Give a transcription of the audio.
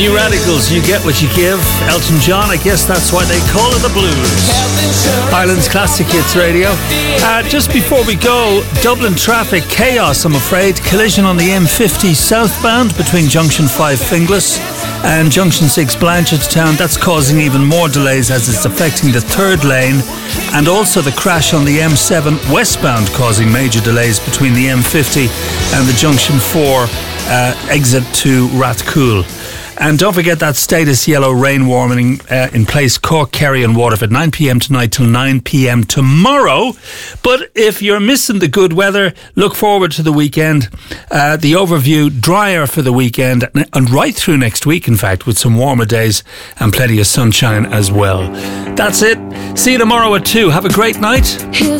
New Radicals, You Get What You Give. Elton John, I guess that's why they call it the blues. Ireland's Classic Hits Radio. Just before we go, Dublin traffic chaos, I'm afraid. Collision on the M50 southbound between Junction 5 Finglas and Junction 6 Blanchardstown. That's causing even more delays as it's affecting the third lane. And also the crash on the M7 westbound causing major delays between the M50 and the Junction 4 exit to Rathcoole. And don't forget that status yellow rain warning in place, Cork, Kerry and Waterford, 9pm tonight till 9pm tomorrow. But if you're missing the good weather, look forward to the weekend. The overview, drier for the weekend and right through next week, in fact, with some warmer days and plenty of sunshine as well. That's it. See you tomorrow at 2. Have a great night.